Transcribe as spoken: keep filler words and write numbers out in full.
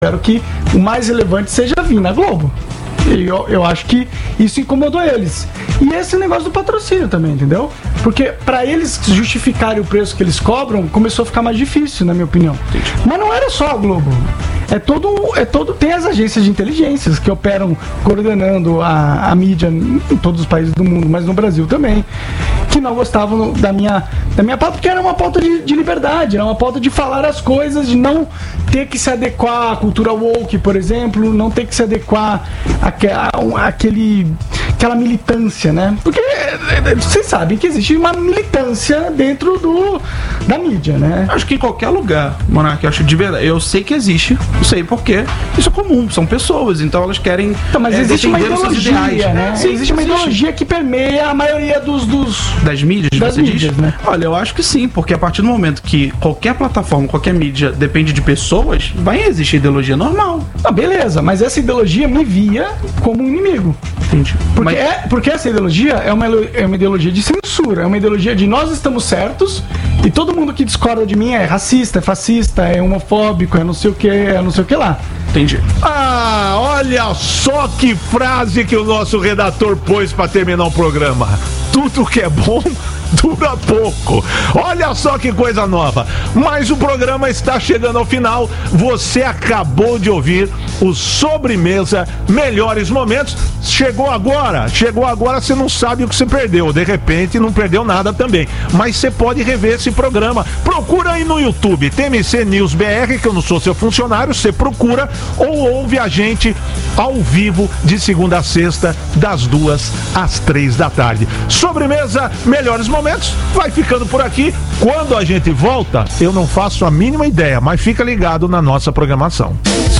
espero que o mais relevante seja vir na Globo. Eu, eu acho que isso incomodou eles. E esse negócio do patrocínio também, entendeu? Porque pra eles justificarem o preço que eles cobram, começou a ficar mais difícil, na minha opinião. Entendi. Mas não era só a Globo. É todo, é todo, tem as agências de inteligências que operam coordenando a, a mídia em todos os países do mundo, mas no Brasil também, que não gostavam da minha, da minha pauta, porque era uma pauta de, de liberdade, era uma pauta de falar as coisas, de não ter que se adequar à cultura woke, por exemplo, não ter que se adequar àquela, àquele, àquela militância, né? Porque vocês sabem que existe uma militância dentro do, da mídia, né? Acho que em qualquer lugar, Monark, acho de verdade, eu sei que existe, não sei porquê, isso é comum, são pessoas, então elas querem então, mas é, existe uma ideologia, ideais, né? Sim, existe uma existe. ideologia que permeia a maioria dos... dos das mídias, das você mídias, diz? Né? Olha, eu acho que sim, porque a partir do momento que qualquer plataforma, qualquer mídia depende de pessoas, vai existir ideologia normal. Ah, beleza, mas essa ideologia me via como um inimigo. Entendi. Porque, mas... é, porque essa ideologia é uma, é uma ideologia de censura, é uma ideologia de nós estamos certos e todo mundo que discorda de mim é racista, é fascista, é homofóbico, é não sei o que, é não sei o que lá. Entendi. Ah, olha só que frase que o nosso redator pôs para terminar o programa. Tudo que é bom dura pouco. Olha só que coisa nova. Mas o programa está chegando ao final. Você acabou de ouvir o Sobremesa Melhores Momentos. Chegou agora. Chegou agora, você não sabe o que você perdeu. De repente, não perdeu nada também. Mas você pode rever esse programa. Procura aí no YouTube, T M C News B R, que eu não sou seu funcionário. Você procura ou ouve a gente ao vivo de segunda a sexta, das duas às três da tarde. Sobremesa Melhores Momentos vai ficando por aqui. Quando a gente volta, eu não faço a mínima ideia, mas fica ligado na nossa programação.